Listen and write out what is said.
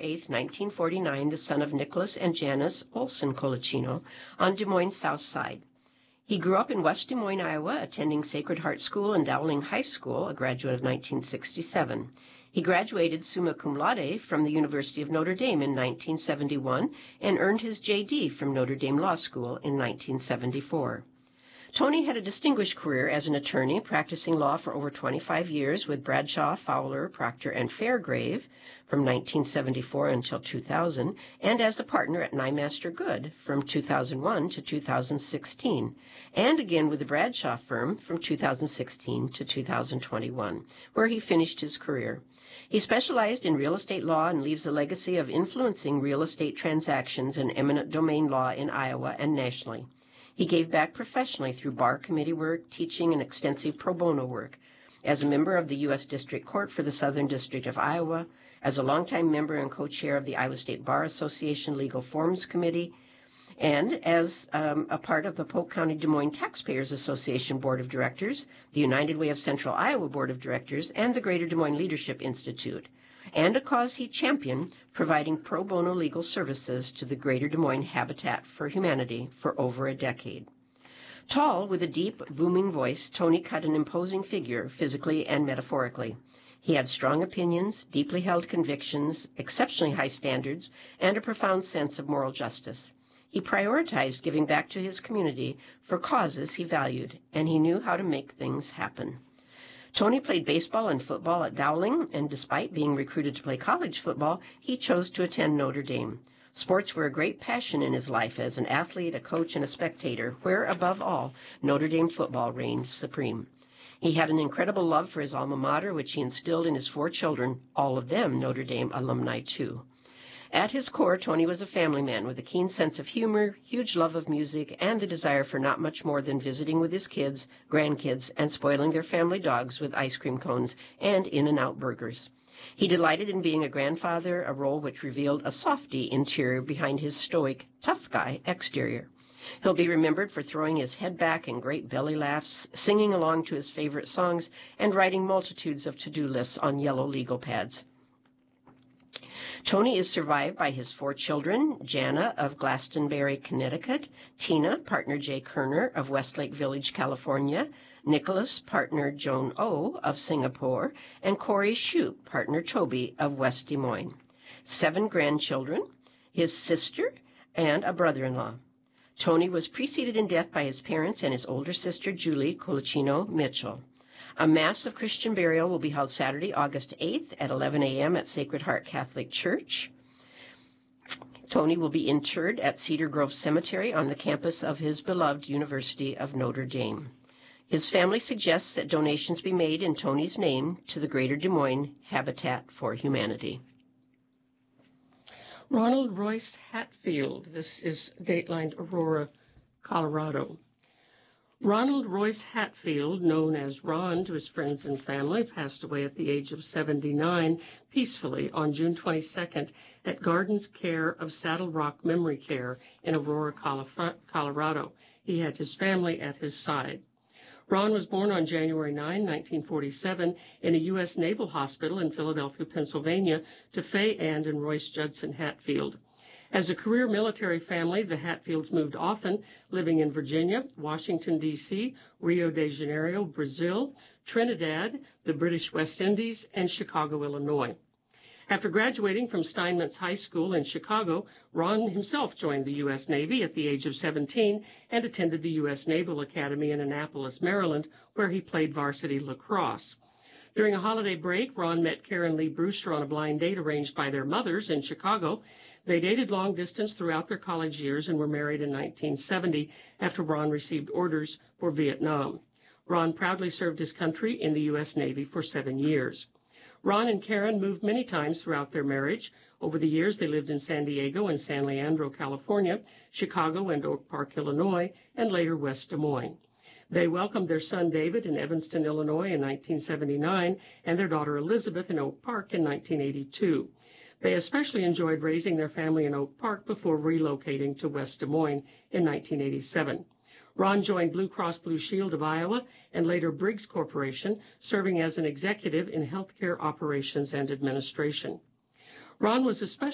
8, 1949, the son of Nicholas and Janice Olson Colaccino on Des Moines' South Side. He grew up in West Des Moines, Iowa, attending Sacred Heart School and Dowling High School, a graduate of 1967. He graduated summa cum laude from the University of Notre Dame in 1971 and earned his J.D. from Notre Dame Law School in 1974. Tony had a distinguished career as an attorney, practicing law for over 25 years with Bradshaw, Fowler, Proctor, and Fairgrave from 1974 until 2000, and as a partner at Nyemaster Good from 2001 to 2016, and again with the Bradshaw firm from 2016 to 2021, where he finished his career. He specialized in real estate law and leaves a legacy of influencing real estate transactions and eminent domain law in Iowa and nationally. He gave back professionally through bar committee work, teaching, and extensive pro bono work. As a member of the U.S. District Court for the Southern District of Iowa, as a longtime member and co-chair of the Iowa State Bar Association Legal Forms Committee, and as a part of the Polk County Des Moines Taxpayers Association Board of Directors, the United Way of Central Iowa Board of Directors, and the Greater Des Moines Leadership Institute, and a cause he championed, providing pro bono legal services to the Greater Des Moines Habitat for Humanity for over a decade. Tall, with a deep, booming voice, Tony cut an imposing figure, physically and metaphorically. He had strong opinions, deeply held convictions, exceptionally high standards, and a profound sense of moral justice. He prioritized giving back to his community for causes he valued, and he knew how to make things happen. Tony played baseball and football at Dowling, and despite being recruited to play college football, he chose to attend Notre Dame. Sports were a great passion in his life as an athlete, a coach, and a spectator, where, above all, Notre Dame football reigned supreme. He had an incredible love for his alma mater, which he instilled in his 4 children, all of them Notre Dame alumni too. At his core, Tony was a family man with a keen sense of humor, huge love of music, and the desire for not much more than visiting with his kids, grandkids, and spoiling their family dogs with ice cream cones and In-N-Out burgers. He delighted in being a grandfather, a role which revealed a softy interior behind his stoic, tough guy exterior. He'll be remembered for throwing his head back in great belly laughs, singing along to his favorite songs, and writing multitudes of to-do lists on yellow legal pads. Tony is survived by his 4 children, Jana of Glastonbury, Connecticut, Tina, partner Jay Kerner of Westlake Village, California, Nicholas, partner Joan O of Singapore, and Corey Shoup, partner Toby of West Des Moines. 7 grandchildren, his sister, and a brother-in-law. Tony was preceded in death by his parents and his older sister, Julie Colaccino Mitchell. A Mass of Christian burial will be held Saturday, August 8th at 11 a.m. at Sacred Heart Catholic Church. Tony will be interred at Cedar Grove Cemetery on the campus of his beloved University of Notre Dame. His family suggests that donations be made in Tony's name to the Greater Des Moines Habitat for Humanity. Ronald Royce Hatfield. This is datelined Aurora, Colorado. Ronald Royce Hatfield, known as Ron to his friends and family, passed away at the age of 79 peacefully on June 22nd at Gardens Care of Saddle Rock Memory Care in Aurora, Colorado. He had his family at his side. Ron was born on January 9, 1947, in a U.S. Naval Hospital in Philadelphia, Pennsylvania, to Faye Ann and Royce Judson Hatfield. As a career military family, the Hatfields moved often, living in Virginia, Washington, D.C., Rio de Janeiro, Brazil, Trinidad, the British West Indies, and Chicago, Illinois. After graduating from Steinmetz High School in Chicago, Ron himself joined the U.S. Navy at the age of 17 and attended the U.S. Naval Academy in Annapolis, Maryland, where he played varsity lacrosse. During a holiday break, Ron met Karen Lee Brewster on a blind date arranged by their mothers in Chicago. They dated long distance throughout their college years and were married in 1970 after Ron received orders for Vietnam. Ron proudly served his country in the U.S. Navy for 7 years. Ron and Karen moved many times throughout their marriage. Over the years, they lived in San Diego and San Leandro, California, Chicago and Oak Park, Illinois, and later West Des Moines. They welcomed their son David in Evanston, Illinois in 1979 and their daughter Elizabeth in Oak Park in 1982. They especially enjoyed raising their family in Oak Park before relocating to West Des Moines in 1987. Ron joined Blue Cross Blue Shield of Iowa and later Briggs Corporation, serving as an executive in healthcare operations and administration. Ron was especially